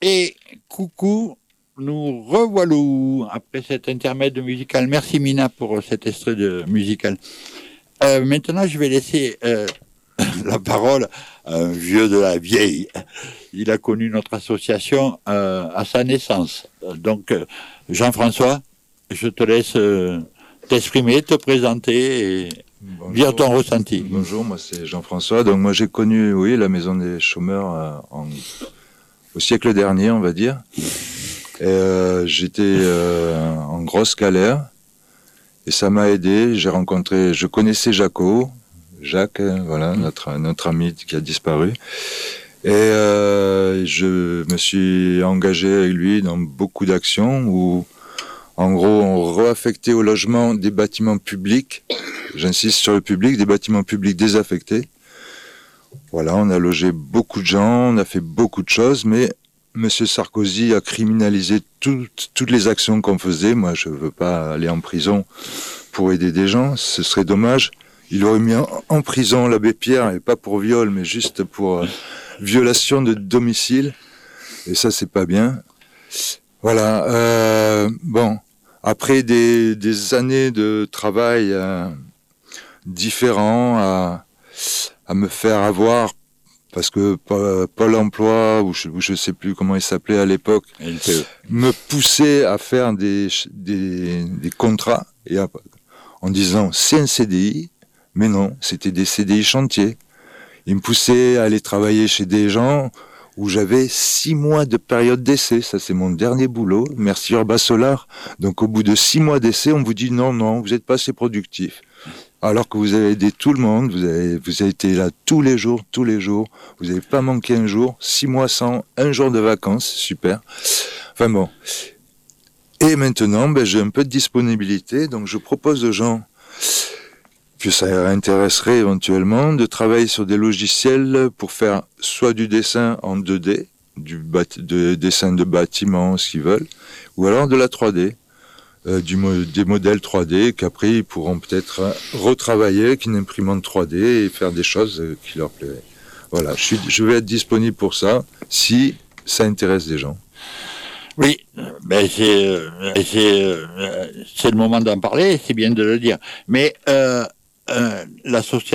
Et coucou, nous revoilà après cet intermède musical. Merci Mina pour cet extrait musical. Maintenant, je vais laisser la parole à un vieux de la vieille. Il a connu notre association à sa naissance. Donc, Jean-François, je te laisse t'exprimer, te présenter et dire ton ressenti. Bonjour, moi c'est Jean-François. Donc moi j'ai connu, oui, la Maison des Chômeurs au siècle dernier, on va dire. Et j'étais en grosse galère et ça m'a aidé. Je connaissais Jacques, voilà, notre ami qui a disparu. Et je me suis engagé avec lui dans beaucoup d'actions où, en gros, on réaffectait au logement des bâtiments publics. J'insiste sur le public, des bâtiments publics désaffectés. Voilà, on a logé beaucoup de gens, on a fait beaucoup de choses, mais M. Sarkozy a criminalisé toutes les actions qu'on faisait. Moi, je ne veux pas aller en prison pour aider des gens, ce serait dommage. Il aurait mis en prison l'abbé Pierre, et pas pour viol, mais juste pour violation de domicile. Et ça, c'est pas bien. Voilà. Bon, après des années de travail différents à me faire avoir, parce que Pôle emploi, ou je sais plus comment il s'appelait à l'époque, me poussait à faire des contrats, et en disant c'est un CDI, mais non, c'était des CDI chantier. Il me poussait à aller travailler chez des gens où j'avais 6 mois de période d'essai. Ça, c'est mon dernier boulot. Merci Urba Solar. Donc, au bout de 6 mois d'essai, on vous dit non, vous n'êtes pas assez productif. Alors que vous avez aidé tout le monde, vous avez été là tous les jours, vous n'avez pas manqué un jour, 6 mois sans un jour de vacances, super. Enfin bon. Et maintenant, j'ai un peu de disponibilité, donc je propose aux gens que ça intéresserait éventuellement de travailler sur des logiciels pour faire soit du dessin en 2D, de dessin de bâtiments, ce qu'ils veulent, ou alors de la 3D. Des modèles 3D qu'après ils pourront peut-être retravailler avec une imprimante 3D et faire des choses qui leur plairaient. Voilà, je vais être disponible pour ça si ça intéresse des gens. Oui, c'est le moment d'en parler, c'est bien de le dire. Mais l'association